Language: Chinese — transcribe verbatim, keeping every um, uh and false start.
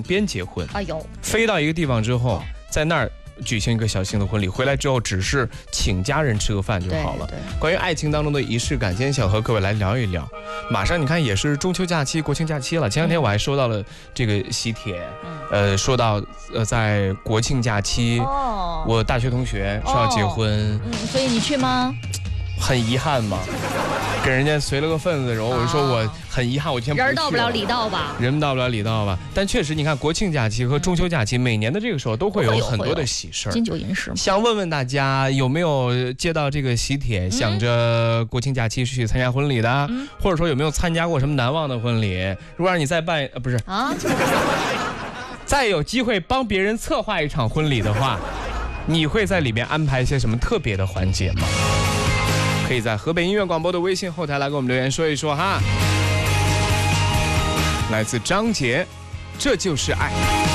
边结婚。 哎呦， 飞到一个地方之后，在那儿举行一个小型的婚礼，回来之后只是请家人吃个饭就好了。关于爱情当中的仪式感，今天想和各位来聊一聊。马上你看也是中秋假期、国庆假期了，前两天我还收到了这个喜帖，嗯、呃，说到呃在国庆假期，哦、我大学同学是要结婚， 哦嗯，所以你去吗？ 很遗憾嘛，给人家随了个份子，然后我就说我很遗憾，我今天不去了。 人到不了礼到吧， 人到不了礼到吧。但确实，你看国庆假期和中秋假期，每年的这个时候都会有很多的喜事儿， 金九银十。 想问问大家，有没有接到这个喜帖，想着国庆假期去参加婚礼的，嗯、或者说有没有参加过什么难忘的婚礼？如果让你再办，呃，不是啊，再有机会帮别人策划一场婚礼的话，你会在里面安排一些什么特别的环节吗？可以在河北音乐广播的微信后台来给我们留言说一说哈。来自张杰，这就是爱。